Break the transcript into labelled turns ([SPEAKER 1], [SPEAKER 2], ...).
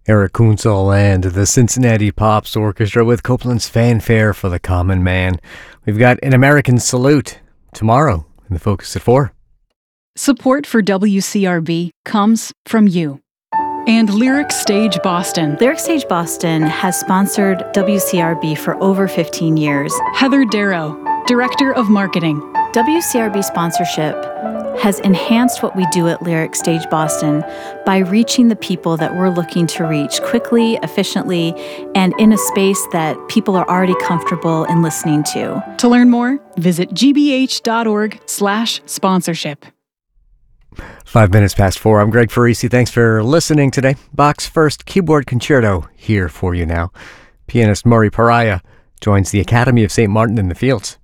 [SPEAKER 1] Eric Kunzel and the Cincinnati Pops Orchestra with Copeland's Fanfare for the Common Man. We've got An American Salute tomorrow in the Focus at 4.
[SPEAKER 2] Support for WCRB comes from you and Lyric Stage Boston.
[SPEAKER 3] Lyric Stage Boston has sponsored WCRB for over 15 years.
[SPEAKER 2] Heather Darrow, Director of Marketing.
[SPEAKER 3] WCRB sponsorship has enhanced what we do at Lyric Stage Boston by reaching the people that we're looking to reach quickly, efficiently, and in a space that people are already comfortable in listening to.
[SPEAKER 2] To learn more, visit gbh.org/sponsorship.
[SPEAKER 1] 5 minutes past 4. I'm Greg Farisi. Thanks for listening today. Bach's first keyboard concerto here for you now. Pianist Murray Pariah joins the Academy of St. Martin in the Fields.